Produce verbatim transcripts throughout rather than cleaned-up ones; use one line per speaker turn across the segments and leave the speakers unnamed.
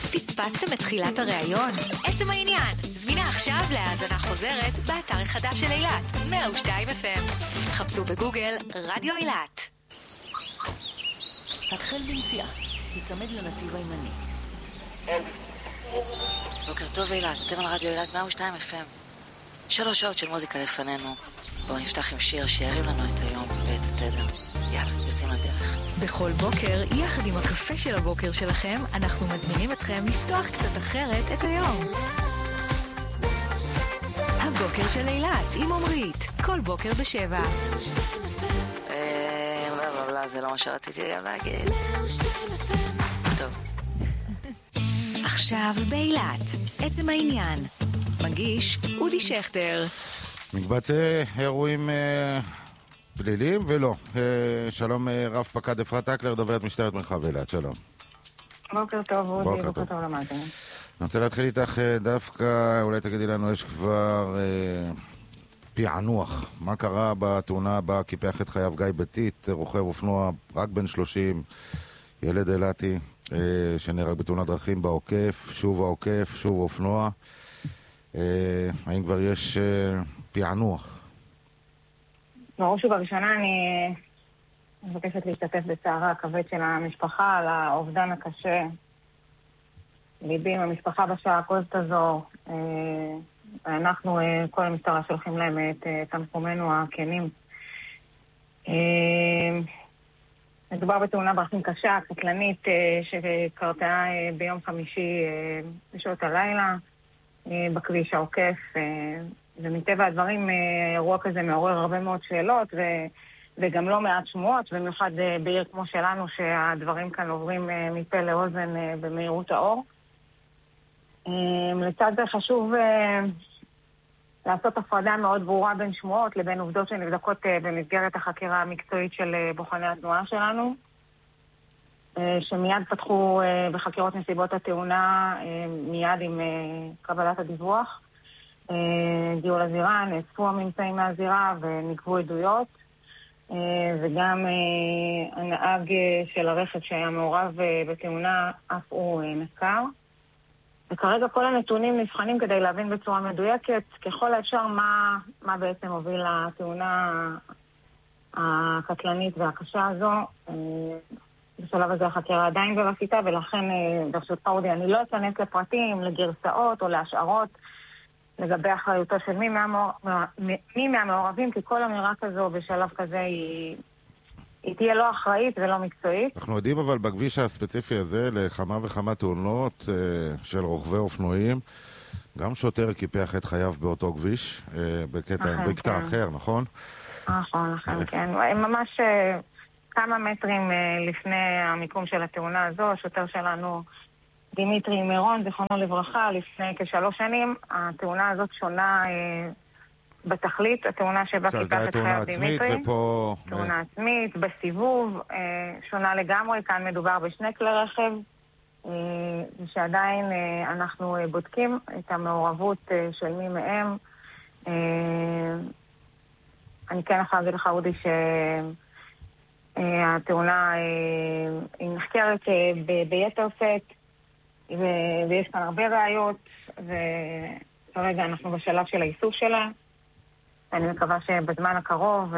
פספסתם את תחילת הראיון? עצם העניין, זמינה עכשיו להאזנה חוזרת באתר החדש של אילת, מאה ושתיים אף אם. חפשו בגוגל רדיו אילת. התחל בנסיעה, יצמד לנתיב הימני. בוקר טוב אילת, אתם על רדיו אילת מאה ושתיים אף אם. שלוש שעות של מוזיקה לפנינו. בואו נפתח עם שיר שירים לנו את היום ואת התדר. יאללה, יוצאים לדרך. בכל בוקר, יחד עם הקפה של הבוקר שלכם, אנחנו מזמינים אתכם לפתוח קצת אחרת את היום. הבוקר של אילת עם עומרית, כל בוקר בשבע. אה, לא, לא, לא, זה לא מה שרציתי גם להגיד. טוב. עכשיו באילת, עצם העניין. מגיש אודי שכטר.
מקבצי אירועים אה, פליליים ולא. אה, שלום אה, רב פקד אפרת אקלר, דוברת משטרת מרחב אילת, שלום.
בוקר טוב אודי, בוקר טוב למאזינים.
אני רוצה להתחיל איתך אה, דווקא, אולי תגידי לנו, יש כבר אה, פענוח. מה קרה בתאונה הבאה? קיפח את חייו גיא בתית, רוכב אופנוע רק בן שלושים, ילד אילתי אה, שנהרג בתאונת דרכים בעוקף, שוב העוקף, שוב אופנוע. אה, האם כבר יש אה, פענוח?
בראש ובראשונה אני מבקשת להשתתף בצערה הכבד של המשפחה על האובדן הקשה. ליבי עם המשפחה בשעה הכוזת הזו. אה, אנחנו, אה, כל המשטרה, שולחים להם את אה, תנחומינו הכנים. אה, מדובר בתאונה דרכים קשה, קטלנית, אה, שקרתה אה, ביום חמישי אה, בשעות הלילה. בכביש העוקף, ומטבע הדברים אירוע כזה מעורר הרבה מאוד שאלות וגם לא מעט שמועות, במיוחד בעיר כמו שלנו שהדברים כאן עוברים מפה לאוזן במהירות האור. לצד זה חשוב לעשות הפרדה מאוד ברורה בין שמועות לבין עובדות שנבדקות במסגרת החקירה המקצועית של בוחני התנועה שלנו, שמיד פתחו בחקירות נסיבות התאונה מיד עם קבלת הדיווח. הגיעו לזירה, נאספו הממצאים מהזירה ונקבו עדויות, וגם הנהג של הרכב שהיה מעורב בתאונה אף הוא נחקר. וכרגע כל הנתונים נבחנים כדי להבין בצורה מדויקת ככל האפשר מה, מה בעצם הוביל לתאונה הקטלנית והקשה הזו. בשלב הזה החקירה עדיין בראשיתה, ולכן ברשות אודי אני לא אכנס לפרטים, לגרסאות או להשערות לגבי אחריותו של מי, מהמעור... מי מהמעורבים, כי כל אמירה כזו בשלב כזה היא... היא תהיה לא אחראית ולא מקצועית. אנחנו
יודעים אבל בכביש הספציפי הזה לכמה וכמה תאונות אה, של רוכבי אופנועים, גם שוטר קיפח את חייו באותו כביש, אה, בקטע, אחר, בקטע כן. אחר, נכון?
נכון, נכון, כן. ממש... אה... כמה מטרים לפני המיקום של התאונה הזו, השוטר שלנו דימיטרי מירון, זכרונו לברכה, לפני כשלוש שנים, התאונה הזאת שונה אה, בתכלית, התאונה שבה קיפח את חייו דימיטרי.
ופה...
תאונה עצמית, בסיבוב, אה, שונה לגמרי, כאן מדובר בשני כלי רכב, אה, ושעדיין אה, אנחנו אה, בודקים את המעורבות אה, של מי מהם. אה, אני כן יכולה להגיד לך, אודי, ש... התאונה היא נחקרת ביתר שאת, ויש כאן הרבה ראיות, וכרגע אנחנו בשלב של האיסוף שלה. אני מקווה שבזמן הקרוב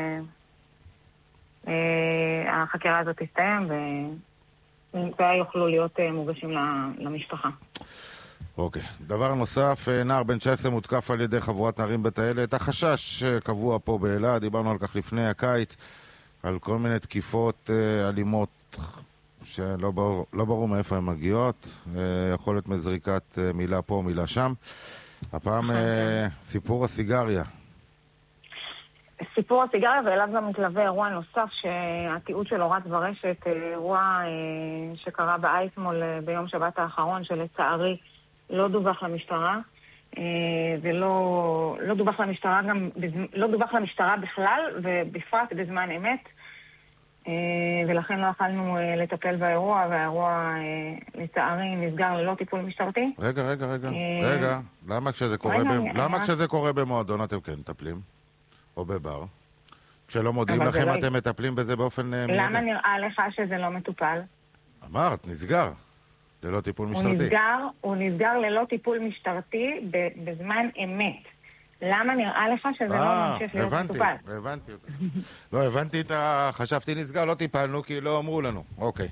החקירה הזאת תסתיים, וממצאיה יוכלו להיות מוגשים למשפחה.
אוקיי. דבר נוסף, נער בן תשע עשרה מותקף על ידי חבורת נערים בטיילת. החשש קבוע פה באילת, דיברנו על כך לפני הקיץ, על כל מיני תקיפות אה, אלימות שלא ברור, לא ברור מאיפה הן מגיעות, אה, יכול להיות מזריקת אה, מילה פה, מילה שם. הפעם אה, סיפור הסיגריה.
סיפור הסיגריה, ואליו גם מתלווה אירוע נוסף שהתיעוד שלו רץ ברשת, אירוע אה, שקרה באייסמול אה, ביום שבת האחרון, שלצערי לא דווח למשטרה, אה, ולא לא דווח למשטרה גם, לא דווח למשטרה בכלל, ובפרט בזמן אמת. ולכן לא יכולנו לטפל באירוע, והאירוע לצערי נסגר ללא טיפול משטרתי.
רגע, רגע, רגע. רגע, למה כשזה קורה למה כשזה קורה במועדון אתם כן מטפלים? או בבר? כשלא מודיעים לכם אתם מטפלים בזה באופן מיידי?
למה נראה לך שזה לא מטופל?
אמרת, נסגר. ללא טיפול משטרתי.
הוא נסגר, הוא נסגר ללא טיפול משטרתי בזמן אמת. למה נראה לך שזה לא ממשיך להיות מטופל?
הבנתי, הבנתי אותה. לא, הבנתי את ה... חשבתי נסגר, לא טיפלנו כי לא אמרו לנו. אוקיי.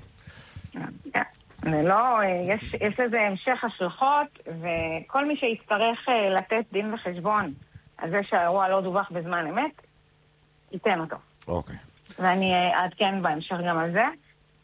לא, יש, יש לזה המשך השלכות, וכל מי שיצטרך לתת דין וחשבון על זה שהאירוע לא דווח בזמן אמת, ייתן אותו.
אוקיי.
ואני אעדכן בהמשך גם על זה.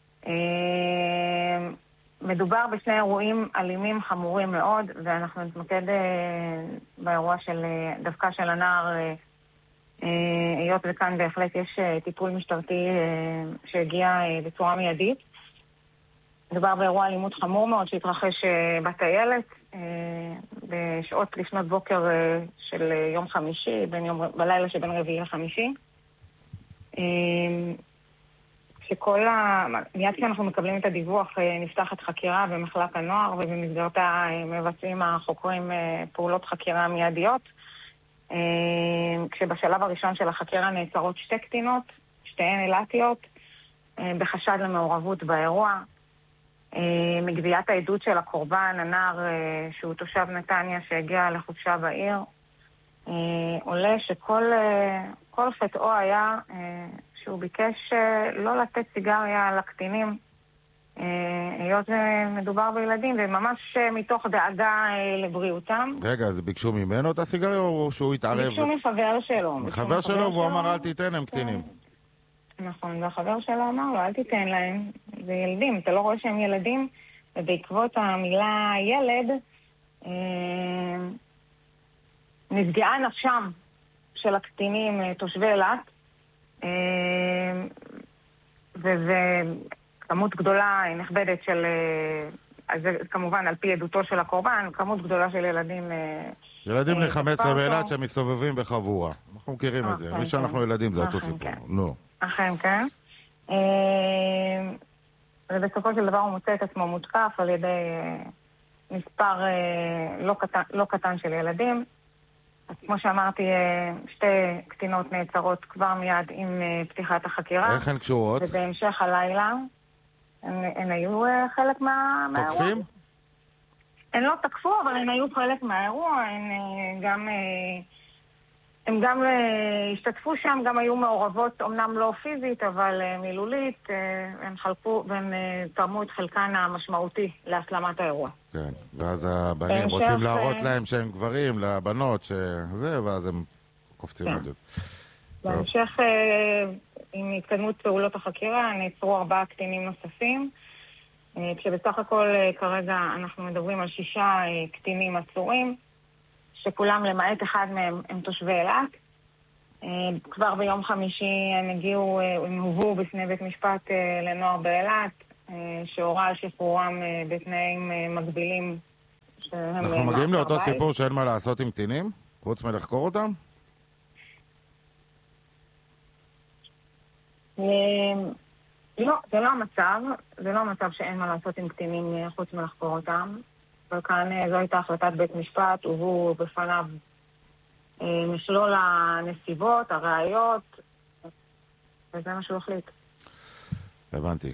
מדובר בשני אירועים אלימים חמורים מאוד, ואנחנו נתמקד באירוע של, דווקא של הנער, היות וכאן בהחלט יש טיפול משטרתי שהגיע בצורה מיידית. מדובר באירוע אלימות חמור מאוד שהתרחש בטיילת בשעות לפנות בוקר של יום חמישי, בין יום, בלילה שבין רביעי לחמישי. שכל ה... מיד כשאנחנו מקבלים את הדיווח נפתחת חקירה במחלק הנוער, ובמסגרתה מבצעים החוקרים פעולות חקירה מיידיות, כשבשלב הראשון של החקירה נעצרות שתי קטינות, שתיהן אילתיות, בחשד למעורבות באירוע. מגביית העדות של הקורבן, הנער שהוא תושב נתניה שהגיע לחופשה בעיר, עולה שכל כל חטאו היה שהוא ביקש לא לתת סיגריה לקטינים, היות מדובר בילדים, וממש מתוך דאגה לבריאותם.
רגע, אז ביקשו ממנו את הסיגריה או שהוא התערב?
ביקשו מחבר שלו.
מחבר שלו, והוא אמר אל תיתן, הם קטינים.
נכון, והחבר שלו אמר לו, אל תיתן להם, זה ילדים, אתה לא רואה שהם ילדים, ובעקבות המילה ילד, אה, נפגעה נפשם של הקטינים תושבי אילת, אה, וזה כמות גדולה, נכבדת של, אז זה כמובן על פי עדותו של הקורבן, כמות גדולה של ילדים. אה,
ילדים אה, ל-חמש עשרה באילת שמסתובבים בחבורה. אנחנו מכירים אה, את זה, מי שאנחנו כן. ילדים זה אותו סיפור. כן. נו.
אכן, כן. ובסופו של דבר הוא מוצא את עצמו מותקף על ידי מספר לא קטן, לא קטן של ילדים. אז כמו שאמרתי, שתי קטינות נעצרות כבר מיד עם פתיחת החקירה.
איך הן קשורות?
ובהמשך הלילה הן, הן היו חלק מה, מהאירוע.
תוקפים?
הן לא תקפו, אבל הן היו חלק מהאירוע. הן גם... הם גם השתתפו שם, גם היו מעורבות, אמנם לא פיזית, אבל מילולית, הם חלקו והם תרמו את חלקן המשמעותי להסלמת האירוע.
כן, ואז הבנים רוצים להראות להם שהם גברים, לבנות, שזה, ואז הם קופצים על זה.
בהמשך, עם התקדמות פעולות החקירה, נעצרו ארבעה קטינים נוספים, כשבסך הכל כרגע אנחנו מדברים על שישה קטינים עצורים, שכולם למעט אחד מהם הם תושבי אילת. כבר ביום חמישי הם הגיעו, הם הובאו בפני בית משפט לנוער באילת, שהורה על שחרורם בתנאים מגבילים.
אנחנו מגיעים לאותו סיפור שאין מה לעשות עם קטינים? חוץ מלחקור אותם?
לא, זה לא המצב. זה לא המצב שאין מה לעשות עם קטינים חוץ מלחקור אותם. אבל כאן זו הייתה החלטת בית משפט, ובו בפניו משלול הנסיבות, הראיות, וזה מה שהוא החליט.
הבנתי.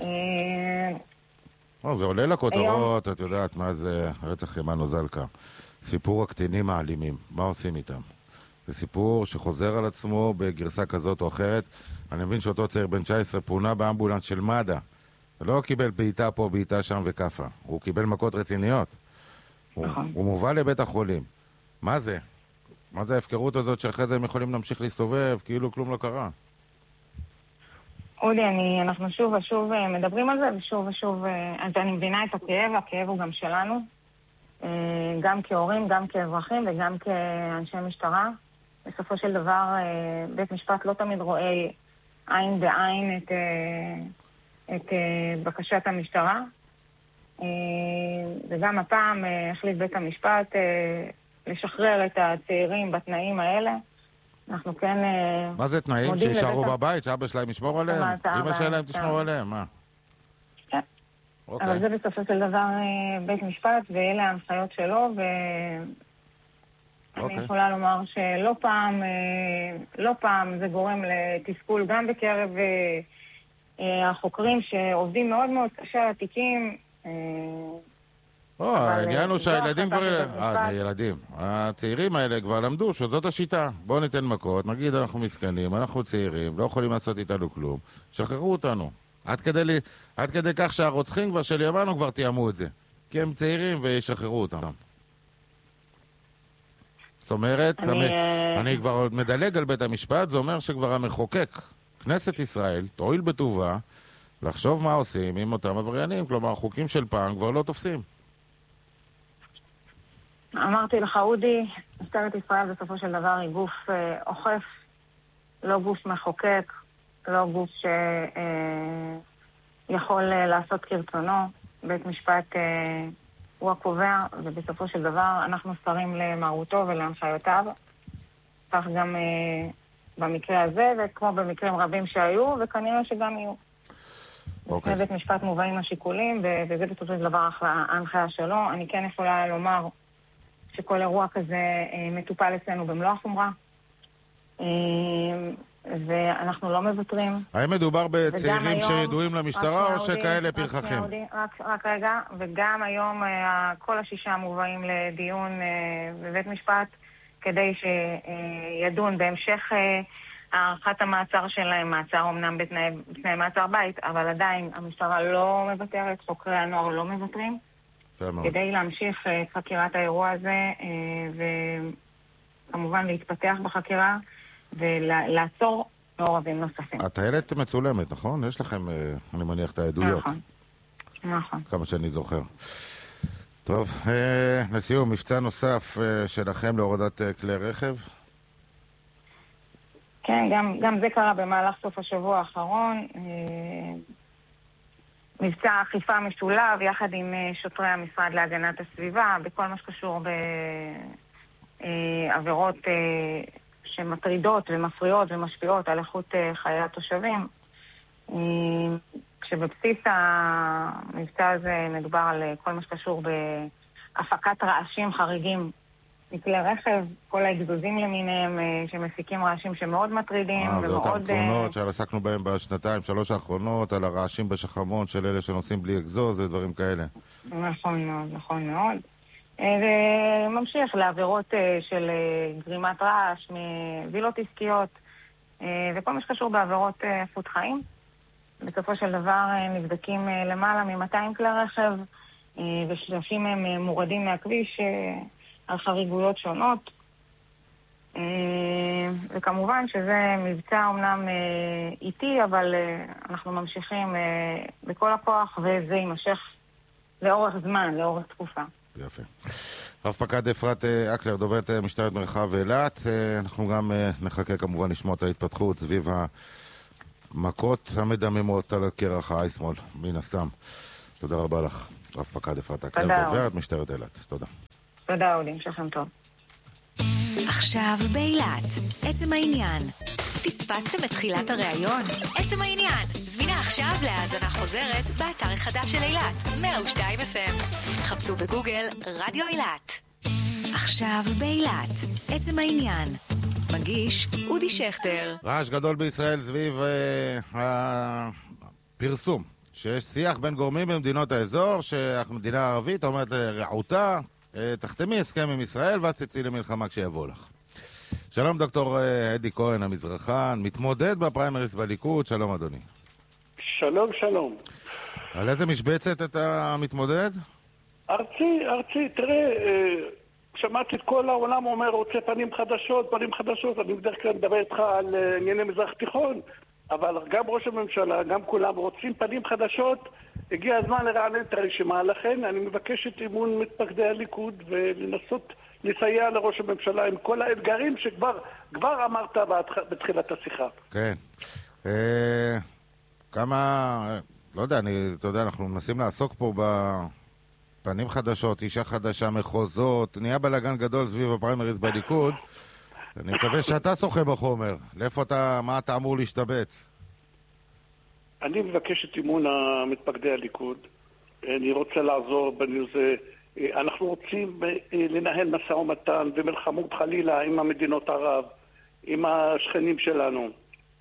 זה עולה לכותרות, את יודעת מה זה רצח ימנו זלקה. סיפור הקטינים האלימים, מה עושים איתם? זה סיפור שחוזר על עצמו בגרסה כזאת או אחרת. אני מבין שאותו צעיר בן תשע עשרה פונה באמבולנס של מד"א. לא קיבל בעיטה פה, בעיטה שם וכפה. הוא קיבל מכות רציניות. הוא, הוא מובא לבית החולים. מה זה? מה זה ההפקרות הזאת שאחרי זה הם יכולים להמשיך להסתובב כאילו כלום לא קרה?
אודי, אני, אנחנו שוב ושוב מדברים על זה, ושוב ושוב, אז אני מבינה את הכאב, הכאב הוא גם שלנו, גם כהורים, גם כאזרחים וגם כאנשי משטרה. בסופו של דבר, בית משפט לא תמיד רואה עין בעין את, את בקשת המשטרה. וגם הפעם החליט בית המשפט לשחרר את הצעירים בתנאים האלה. אנחנו כן...
מה זה תנאים? שישארו בבית? שאבא שלהם ישמור עליהם? אמא שלהם תשמור עליהם? מה?
כן. אבל זה בסופו של דבר בית משפט, ואלה ההנחיות שלו, ואני יכולה לומר שלא פעם, לא פעם זה גורם לתסכול גם בקרב החוקרים שעובדים מאוד מאוד קשה על התיקים,
העניין הוא שהילדים כבר... אה, ילדים. הצעירים האלה כבר למדו שזאת השיטה. בואו ניתן מכות, נגיד אנחנו מסכנים, אנחנו צעירים, לא יכולים לעשות איתנו כלום. שחררו אותנו. עד כדי, לי, עד כדי כך שהרוצחים כבר של ימינו כבר תיאמו את זה. כי הם צעירים וישחררו אותם. זאת אומרת, אני, אני, אני כבר מדלג על בית המשפט, זה אומר שכבר המחוקק, כנסת ישראל, תועיל בטובה, לחשוב מה עושים עם אותם עבריינים, כלומר, חוקים של פעם כבר לא תופסים.
אמרתי לך, אודי, משטרת ישראל בסופו של דבר היא גוף אה, אוכף, לא גוף מחוקק, לא גוף שיכול אה, לעשות כרצונו. בית משפט אה, הוא הקובע, ובסופו של דבר אנחנו שרים למהותו ולהנחיותיו. כך גם אה, במקרה הזה, וכמו במקרים רבים שהיו, וכנראה שגם יהיו. Okay. בית משפט מובאים השיקולים, וזה בסופו של דבר ההנחיה שלו. אני כן יכולה לומר שכל אירוע כזה מטופל אצלנו במלוא החומרה, ואנחנו לא מבטרים.
האם מדובר בצעירים שידועים למשטרה או שכאלה פרחחים?
רק, רק רגע, וגם היום כל השישה מובאים לדיון בבית משפט, כדי שידון בהמשך הערכת המעצר שלהם, מעצר אומנם בתנאי, בתנאי מעצר בית, אבל עדיין המשטרה לא מבטרת, חוקרי הנוער לא מבטרים, כדי להמשיך את חקירת האירוע הזה, וכמובן להתפתח בחקירה, ולעצור מעורבים נוספים.
הטיילת מצולמת, נכון? יש לכם, אני מניח, את העדויות.
נכון, נכון.
כמה שאני זוכר. טוב, לסיום, מבצע נוסף שלכם להורדת כלי רכב?
כן, גם, גם זה קרה במהלך סוף השבוע האחרון. מבצע אכיפה משולב יחד עם שוטרי המשרד להגנת הסביבה, בכל מה שקשור בעבירות שמטרידות ומפריעות ומשפיעות על איכות חיי התושבים. כשבבסיס המבצע הזה מדובר על כל מה שקשור בהפקת רעשים חריגים מכלי רכב, כל האגזוזים למיניהם שמפיקים רעשים שמאוד מטרידים
ומאוד... זה אותם תלונות שעסקנו בהם בשנתיים, שלוש האחרונות, על הרעשים בשחמון של אלה שנוסעים בלי אגזוז ודברים כאלה.
נכון מאוד, נכון מאוד. וממשיך לעבירות של גרימת רעש מווילות עסקיות וכל מה שקשור בעבירות איכות חיים. בסופו של דבר נבדקים למעלה מ-מאתיים כלי רכב ושלושים הם מורדים מהכביש על חריגויות שונות, וכמובן שזה מבצע אומנם איטי, אבל אנחנו ממשיכים בכל הכוח, וזה יימשך לאורך זמן, לאורך תקופה.
יפה. רב פקד אפרת אקלר, דוברת משטרת מרחב אילת. אנחנו גם נחכה כמובן לשמוע את ההתפתחות סביב המכות המדממות על קרח האי-שמאל, מן הסתם. תודה רבה לך, רב פקד אפרת אקלר, דוברת משטרת אילת. תודה.
תודה, אולי, המשכם טוב.
עכשיו באילת, עצם העניין. פספסתם את תחילת הראיון? עצם העניין. זמינה עכשיו להאזנה חוזרת באתר החדש של אילת, מאה ושתיים אף אם. חפשו בגוגל רדיו אילת. עכשיו באילת, עצם העניין. מגיש אודי שכטר.
רעש גדול בישראל סביב uh, הפרסום. שיש שיח בין גורמים במדינות האזור, שהמדינה הערבית אומרת רעותה, תחתמי הסכם עם ישראל ואז תצאי למלחמה כשיבוא לך. שלום דוקטור אדי כהן המזרחן, מתמודד בפריימריס בליכוד, שלום אדוני.
שלום שלום.
על איזה משבצת אתה מתמודד?
ארצי, ארצי, תראה, שמעתי את כל העולם אומר רוצה פנים חדשות, פנים חדשות, אני בדרך כלל מדבר איתך על ענייני מזרח תיכון, אבל גם ראש הממשלה, גם כולם רוצים פנים חדשות, הגיע הזמן לרענן את הרשימה, לכן אני מבקש את אימון מתפקדי הליכוד ולנסות לסייע לראש הממשלה עם כל האתגרים שכבר כבר אמרת בתחילת השיחה.
כן. אה, כמה, לא יודע, אני, אתה יודע, אנחנו מנסים לעסוק פה בפנים חדשות, אישה חדשה, מחוזות, נהיה בלגן גדול סביב הפריימריז בליכוד. אני מקווה שאתה שוחה בחומר. לאיפה אתה, מה אתה אמור להשתבץ?
אני מבקש את אימון המתפקדי הליכוד. אני רוצה לעזור בזה. אנחנו רוצים לנהל משא ומתן ומלחמות חלילה עם המדינות ערב, עם השכנים שלנו.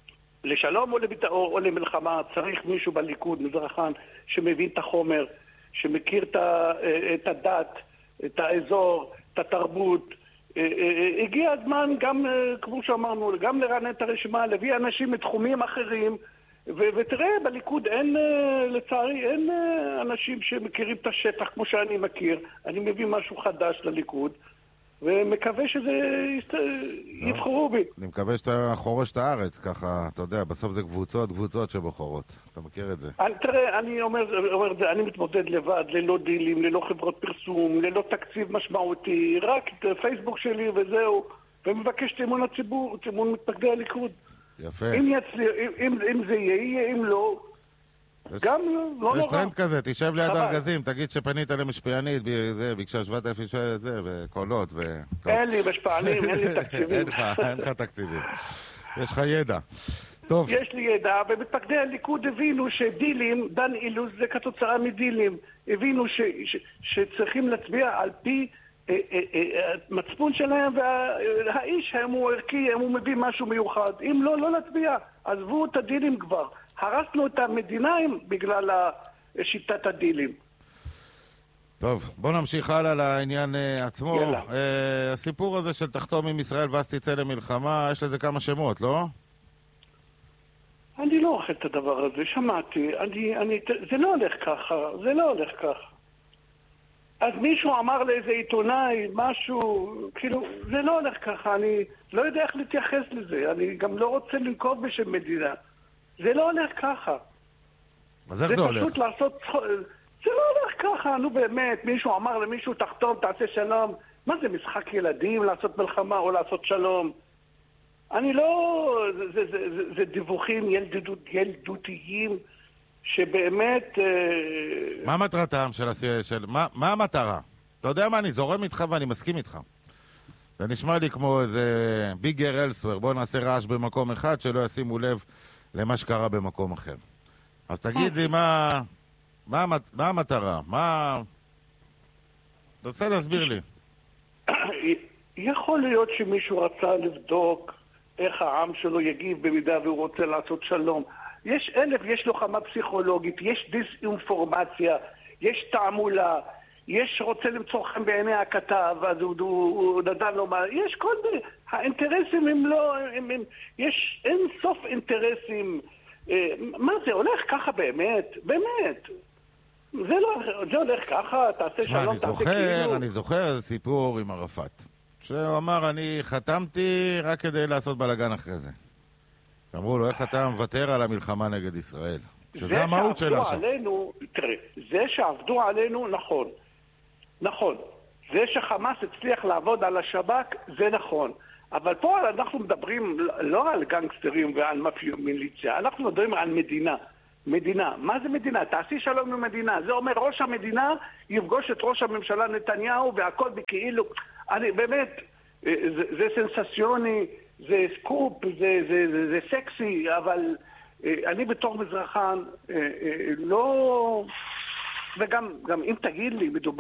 לשלום או, לבית... או למלחמה צריך מישהו בליכוד, מזרחן, שמבין את החומר, שמכיר את הדת, את האזור, את התרבות. הגיע הזמן גם, כמו שאמרנו, גם לרענן את הרשימה, להביא אנשים מתחומים אחרים, ותראה, בליכוד אין, לצערי, אין אנשים שמכירים את השטח כמו שאני מכיר. אני מביא משהו חדש לליכוד, ומקווה שזה יבחרו בי.
אני מקווה שאתה חורש את הארץ, ככה, אתה יודע, בסוף זה קבוצות, קבוצות שבוחרות. אתה מכיר את זה?
תראה, אני אומר, אומר את זה, אני מתמודד לבד, ללא דילים, ללא חברות פרסום, ללא תקציב משמעותי, רק את הפייסבוק שלי וזהו, ומבקש את אמון הציבור, את אמון מתפקדי הליכוד.
יפה.
אם יצליח, אם, אם זה יהיה, אם לא,
יש,
גם לא נורא.
יש טרנד כזה, תשב ליד ארגזים, תגיד שפנית למשפיענית, ביקשה שבעת אלפים זה, וקולות, ו...
אין לי משפענים, אין לי תקציבים.
אין לך, אין לך תקציבים. יש לך ידע. טוב.
יש לי ידע, ומתפקדי הליכוד הבינו שדילים, דן אילוז זה כתוצאה מדילים. הבינו ש, ש, שצריכים להצביע על פי מצפון שלהם, והאיש הם הוא ערכי, הם הוא מביא משהו מיוחד. אם לא, לא להצביע. עזבו את הדילים כבר. הרסנו את המדינה בגלל שיטת הדילים.
טוב, בוא נמשיך הלאה לעניין uh, עצמו.
יאללה.
Uh, הסיפור הזה של תחתום עם ישראל ואז תצא למלחמה, יש לזה כמה שמות, לא?
אני לא אוכל את הדבר הזה, שמעתי. אני, אני, זה לא הולך ככה, זה לא הולך ככה. אז מישהו אמר לאיזה עיתונאי משהו, כאילו, זה לא הולך ככה, אני לא יודע איך להתייחס לזה, אני גם לא רוצה לנקוב בשם מדינה. זה לא הולך ככה.
אז איך זה, זה הולך?
פשוט לעשות... זה לא הולך ככה, נו באמת, מישהו אמר למישהו תחתום, תעשה שלום. מה זה, משחק ילדים לעשות מלחמה או לעשות שלום? אני לא... זה, זה, זה, זה, זה דיווחים ילדות, ילדותיים שבאמת...
מה מטרתם של... של מה, מה המטרה? אתה יודע מה, אני זורם איתך ואני מסכים איתך. זה נשמע לי כמו איזה ביגר אלסוור, בוא נעשה רעש במקום אחד שלא ישימו לב למה שקרה במקום אחר. אז תגיד לי מה... מה, מה המטרה? מה... אתה רוצה להסביר לי.
יכול להיות שמישהו רצה לבדוק איך העם שלו יגיב במידה והוא רוצה לעשות שלום. יש אלף, יש לוחמה פסיכולוגית, יש דיסאינפורמציה, יש תעמולה, יש רוצה למצוא חן בעיני הכתב, אז הוא, הוא, הוא נדע לו מה... יש כל זה. האינטרסים הם לא... הם, הם, יש אין סוף אינטרסים. מה זה, הולך ככה באמת? באמת. זה לא, זה הולך ככה, תעשה שלום, תעשה כאילו.
אני זוכר איזה סיפור עם ערפאת, שהוא אמר, אני חתמתי רק כדי לעשות בלגן אחרי זה. אמרו לו, איך אתה מוותר על המלחמה נגד ישראל? שזה המהות שלה עכשיו.
תראה, זה שעבדו עלינו, נכון. נכון. זה שחמאס הצליח לעבוד על השב"כ, זה נכון. אבל פה אנחנו מדברים לא על גנגסטרים ועל מיליציה, אנחנו מדברים על מדינה. מדינה. מה זה מדינה? תעשי שלום במדינה. זה אומר ראש המדינה יפגוש את ראש הממשלה נתניהו והכל בכאילו. אני באמת, זה, זה סנסציוני, זה סקופ, זה, זה, זה, זה סקסי, אבל אני בתור מזרחן לא... וגם גם אם תגיד לי, מדובר